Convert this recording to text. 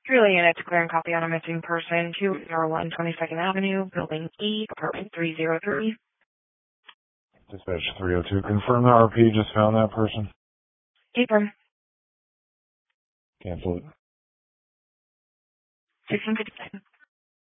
Julian, it's clear and copy on a missing person, 201 22nd Avenue, Building E, Apartment 303. Dispatch 302, confirm the RP just found that person. Confirm. Cancel it. 1657.